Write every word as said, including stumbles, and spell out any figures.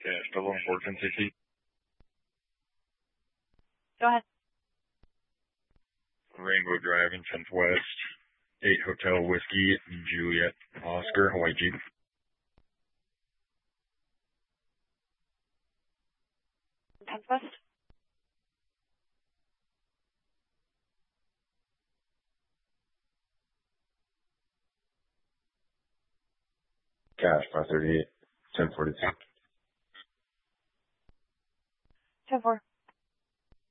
Cash, double four ten sixty. Go ahead. Rainbow Drive in tenth West, eight Hotel Whiskey, Juliet, Oscar, Hawaii Jeep. tenth West. Cash, five thirty-eight, ten forty-two. ten four.